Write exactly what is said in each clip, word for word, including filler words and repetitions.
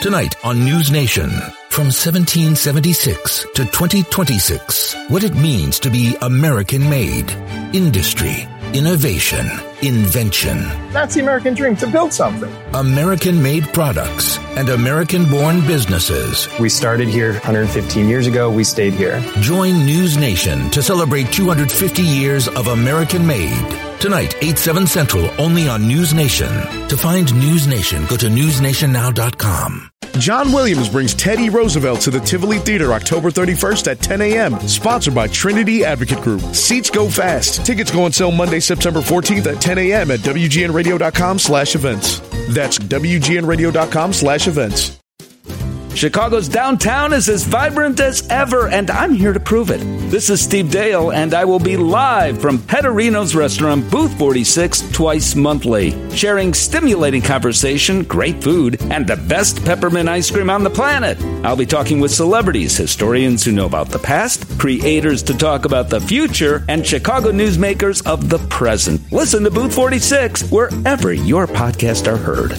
Tonight on News Nation, from seventeen seventy-six to twenty twenty-six, what it means to be American-made. Industry, innovation, invention. That's the American dream, to build something. American-made products and American-born businesses. We started here one hundred fifteen years ago. We stayed here. Join News Nation to celebrate two hundred fifty years of American-made. Tonight, eight, seven Central, only on News Nation. To find News Nation, go to news nation now dot com. John Williams brings Teddy Roosevelt to the Tivoli Theater October thirty-first at ten a.m. Sponsored by Trinity Advocate Group. Seats go fast. Tickets go on sale Monday, September fourteenth at ten a.m. at W G N radio dot com slash events. That's W G N radio dot com slash events. Chicago's downtown is as vibrant as ever, and I'm here to prove it. This is Steve Dale, and I will be live from Petterino's Restaurant, Booth forty-six, twice monthly, sharing stimulating conversation, great food, and the best peppermint ice cream on the planet. I'll be talking with celebrities, historians who know about the past, creators to talk about the future, and Chicago newsmakers of the present. Listen to Booth forty-six wherever your podcasts are heard.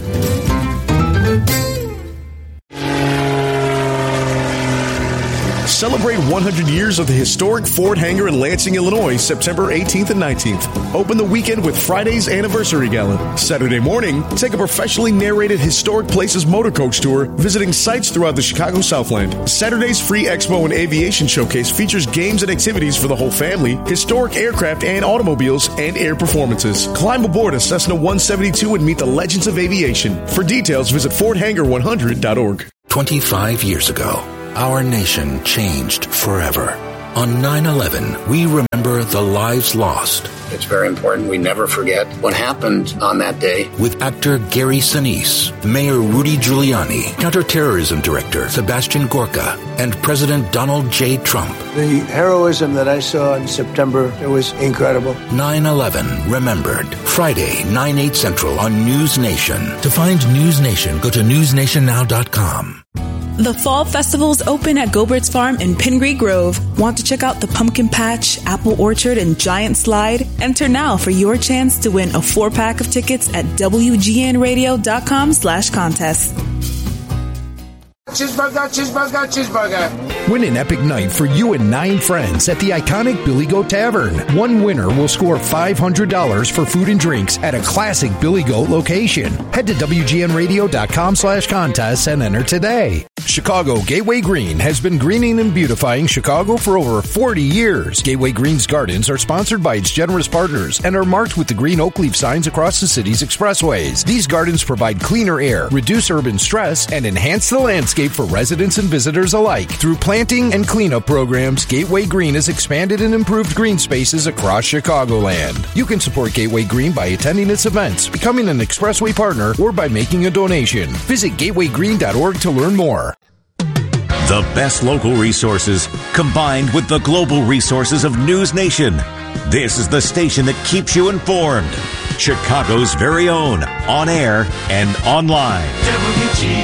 Celebrate one hundred years of the historic Ford Hangar in Lansing, Illinois, September eighteenth and nineteenth. Open the weekend with Friday's Anniversary Gala. Saturday morning, take a professionally narrated Historic Places motor coach tour, visiting sites throughout the Chicago Southland. Saturday's free Expo and Aviation Showcase features games and activities for the whole family, historic aircraft and automobiles, and air performances. Climb aboard a Cessna one seventy-two and meet the legends of aviation. For details, visit ford hangar one hundred dot org. twenty-five years ago, our nation changed forever. On nine eleven, we remember the lives lost. It's very important we never forget what happened on that day. With actor Gary Sinise, Mayor Rudy Giuliani, Counterterrorism Director Sebastian Gorka, and President Donald J. Trump. The heroism that I saw in September, it was incredible. nine eleven Remembered. Friday, nine, eight Central on News Nation. To find News Nation, go to news nation now dot com. The Fall Festival's open at Gobert's Farm in Pingree Grove. Want to check out the Pumpkin Patch, Apple Orchard, and Giant Slide? Enter now for your chance to win a four-pack of tickets at W G N radio dot com slash contest. Cheeseburger, cheeseburger, cheeseburger. Win an epic night for you and nine friends at the iconic Billy Goat Tavern. One winner will score five hundred dollars for food and drinks at a classic Billy Goat location. Head to W G N radio dot com slash contest and enter today. Chicago Gateway Green has been greening and beautifying Chicago for over forty years. Gateway Green's gardens are sponsored by its generous partners and are marked with the green oak leaf signs across the city's expressways. These gardens provide cleaner air, reduce urban stress, and enhance the landscape for residents and visitors alike. Through planting and cleanup programs, Gateway Green has expanded and improved green spaces across Chicagoland. You can support Gateway Green by attending its events, becoming an Expressway partner, or by making a donation. Visit gateway green dot org to learn more. The best local resources combined with the global resources of News Nation. This is the station that keeps you informed. Chicago's very own, on air and online. W G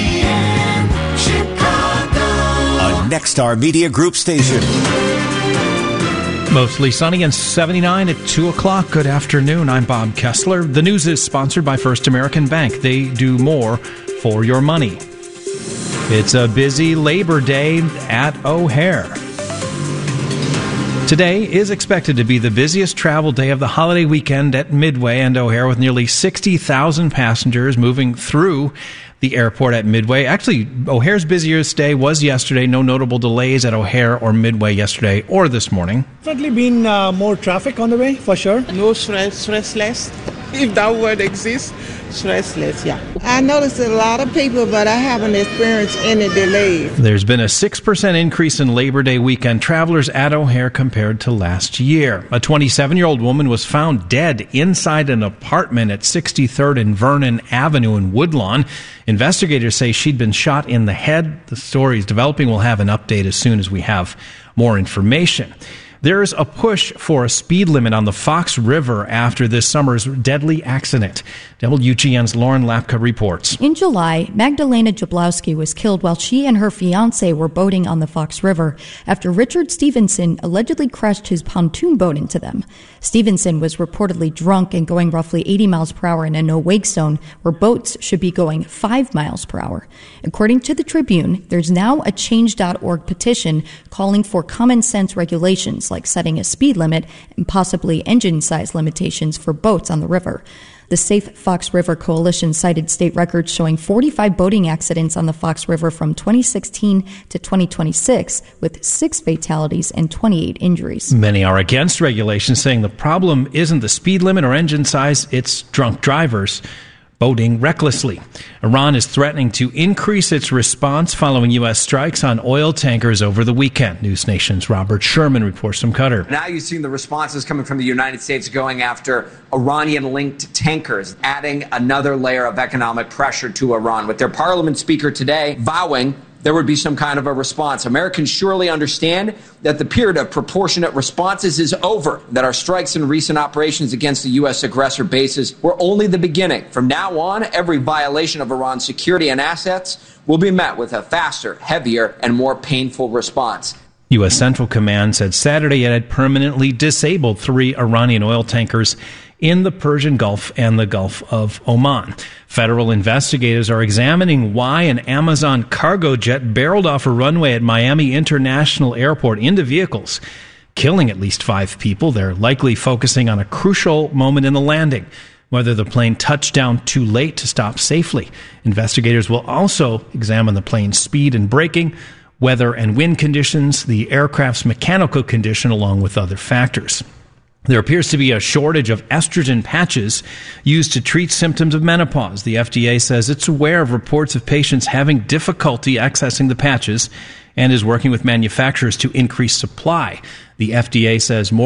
N Chicago. A Nexstar Media Group station. Mostly sunny and seventy-nine at two o'clock. Good afternoon. I'm Bob Kessler. The news is sponsored by First American Bank. They do more for your money. It's a busy Labor Day at O'Hare. Today is expected to be the busiest travel day of the holiday weekend at Midway and O'Hare, with nearly sixty thousand passengers moving through the airport at Midway. Actually, O'Hare's busiest day was yesterday. No notable delays at O'Hare or Midway yesterday or this morning. Definitely been uh, more traffic on the way, for sure. No stress, stressless, if that word exists. Stressless, yeah. I noticed a lot of people, but I haven't experienced any delays. There's been a six percent increase in Labor Day weekend travelers at O'Hare compared to last year. A twenty-seven-year-old woman was found dead inside an apartment at sixty-third and Vernon Avenue in Woodlawn. Investigators say she'd been shot in the head. The story is developing. We'll have an update as soon as we have more information. There's a push for a speed limit on the Fox River after this summer's deadly accident. W G N's Lauren Lapka reports. In July, Magdalena Jablowski was killed while she and her fiancé were boating on the Fox River after Richard Stevenson allegedly crashed his pontoon boat into them. Stevenson was reportedly drunk and going roughly eighty miles per hour in a no-wake zone where boats should be going five miles per hour. According to the Tribune, there's now a change dot org petition calling for common sense regulations like setting a speed limit and possibly engine size limitations for boats on the river. The Safe Fox River Coalition cited state records showing forty-five boating accidents on the Fox River from twenty sixteen to twenty twenty-six, with six fatalities and twenty-eight injuries. Many are against regulations, saying the problem isn't the speed limit or engine size, it's drunk drivers boating recklessly. Iran is threatening to increase its response following U S strikes on oil tankers over the weekend. News Nation's Robert Sherman reports from Qatar. Now you've seen the responses coming from the United States going after Iranian-linked tankers, adding another layer of economic pressure to Iran, with their parliament speaker today vowing there would be some kind of a response. Americans surely understand that the period of proportionate responses is over, that our strikes and recent operations against the U S aggressor bases were only the beginning. From now on, every violation of Iran's security and assets will be met with a faster, heavier, and more painful response. U S Central Command said Saturday it had permanently disabled three Iranian oil tankers in the Persian Gulf and the Gulf of Oman. Federal investigators are examining why an Amazon cargo jet barreled off a runway at Miami International Airport into vehicles, killing at least five people. They're likely focusing on a crucial moment in the landing, whether the plane touched down too late to stop safely. Investigators will also examine the plane's speed and braking, weather and wind conditions, the aircraft's mechanical condition, along with other factors. There appears to be a shortage of estrogen patches used to treat symptoms of menopause. The F D A says it's aware of reports of patients having difficulty accessing the patches and is working with manufacturers to increase supply. The F D A says more